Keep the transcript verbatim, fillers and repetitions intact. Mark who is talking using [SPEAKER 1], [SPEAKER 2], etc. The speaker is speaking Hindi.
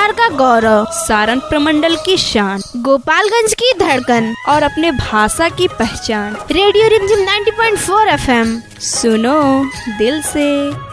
[SPEAKER 1] बिहार का गौरव,
[SPEAKER 2] सारण प्रमंडल की शान,
[SPEAKER 1] गोपालगंज की धड़कन
[SPEAKER 2] और अपने भाषा की पहचान।
[SPEAKER 1] रेडियो रिमझिम नब्बे पॉइंट चार एफएम,
[SPEAKER 2] सुनो दिल से।